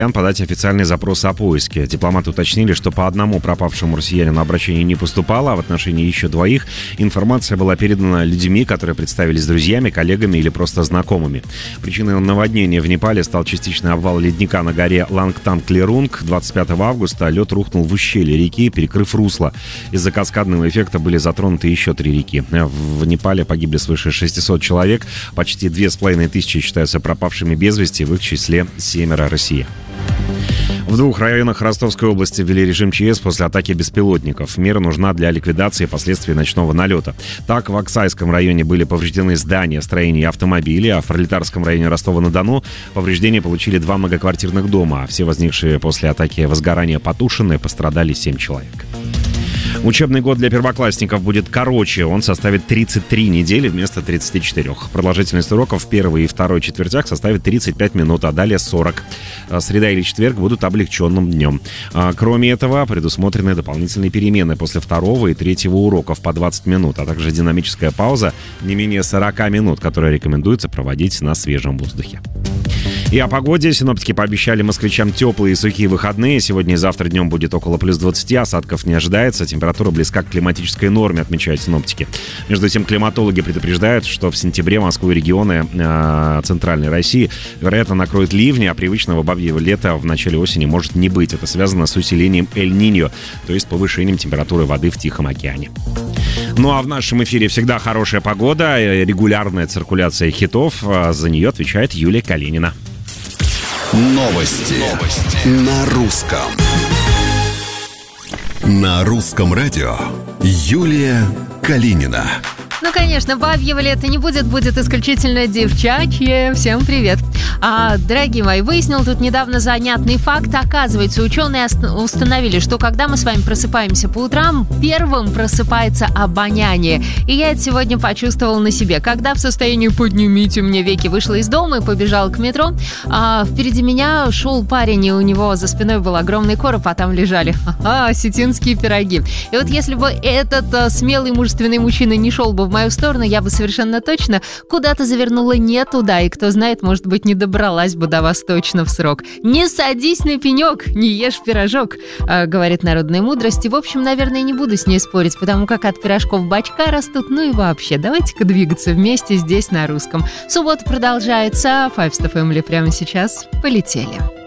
подать официальный запрос о поиске. Дипломаты уточнили, что по одному пропавшему россиянину обращение не поступало, а в отношении еще двоих информация была передана людьми, которые представились друзьями, коллегами или просто знакомыми. Причиной наводнения в Непале стал частичный обвал ледника на горе Лангтанг-Лерунг. 25 августа лед рухнул в ущелье реки, перекрыв русло. Из-за каскадного эффекта были затронуты еще 3 реки. В Непале погибли свыше 600 человек, почти 2500 считаются пропавшими без вести, в их числе 7 россиян. В 2 районах Ростовской области ввели режим ЧС после атаки беспилотников. Мера нужна для ликвидации последствий ночного налета. Так, в Аксайском районе были повреждены здания, строения и автомобили, а в Пролетарском районе Ростова-на-Дону повреждения получили 2 многоквартирных дома. Все возникшие после атаки возгорания потушены, пострадали 7 человек. Учебный год для первоклассников будет короче. Он составит 33 недели вместо 34. Продолжительность уроков в первой и второй четвертях составит 35 минут, а далее 40. Среда или четверг будут облегченным днем. Кроме этого, предусмотрены дополнительные перемены после второго и третьего уроков по 20 минут, а также динамическая пауза не менее 40 минут, которую рекомендуется проводить на свежем воздухе. И о погоде. Синоптики пообещали москвичам теплые и сухие выходные. Сегодня и завтра днем будет около плюс 20, осадков не ожидается. Температура близка к климатической норме, отмечают синоптики. Между тем, климатологи предупреждают, что в сентябре Москву и регионы Центральной России, вероятно, накроют ливни, а привычного бабьего лета в начале осени может не быть. Это связано с усилением Эль-Ниньо, то есть повышением температуры воды в Тихом океане. Ну а в нашем эфире всегда хорошая погода, регулярная циркуляция хитов. За нее отвечает Юлия Калинина. Новости на русском. На русском радио Юлия Калинина. Ну, конечно, бабьего лета не будет, будет исключительно девчачье. Всем привет. Дорогие мои, выяснил тут недавно занятный факт. Оказывается, ученые установили, что когда мы с вами просыпаемся по утрам, первым просыпается обоняние. И я это сегодня почувствовала на себе. Когда в состоянии «поднимите мне веки» вышла из дома и побежала к метро, впереди меня шел парень, и у него за спиной был огромный короб, а там лежали осетинские пироги. И вот если бы этот смелый мужественный мужчина не шел бы в мою сторону, я бы совершенно точно куда-то завернула не туда. И кто знает, может быть, не добралась бы до вас точно в срок. Не садись на пенек, не ешь пирожок, говорит народная мудрость. И, в общем, наверное, не буду с ней спорить, потому как от пирожков бочка растут. Ну и вообще, давайте-ка двигаться вместе здесь на русском. Суббота продолжается. Five Stuff Family прямо сейчас. Полетели.